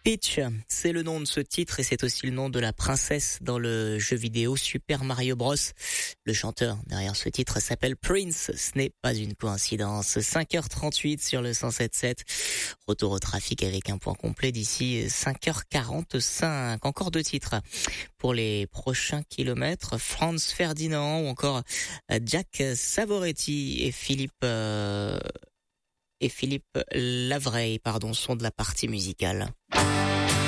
Peach, c'est le nom de ce titre et c'est aussi le nom de la princesse dans le jeu vidéo Super Mario Bros. Le chanteur derrière ce titre s'appelle Prince, ce n'est pas une coïncidence. 5h38 sur le 107.7. Retour au trafic avec un point complet d'ici 5h45. Encore 2 titres pour les prochains kilomètres. Franz Ferdinand ou encore Jack Savoretti et Philippe Lavray, sont de la partie musicale.